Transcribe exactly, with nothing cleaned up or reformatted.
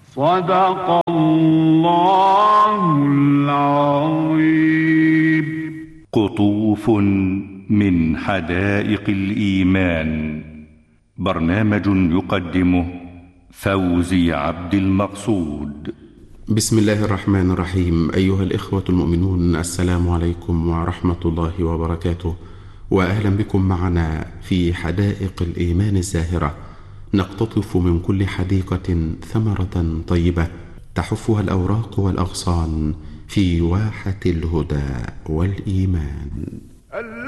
صدق الله العظيم. قطوف من حدائق الإيمان، برنامج يقدمه فوزي عبد المقصود. بسم الله الرحمن الرحيم. أيها الإخوة المؤمنون، السلام عليكم ورحمة الله وبركاته، وأهلا بكم معنا في حدائق الإيمان الزاهرة، نقتطف من كل حديقة ثمرة طيبة تحفها الأوراق والأغصان في واحة الهدى والإيمان.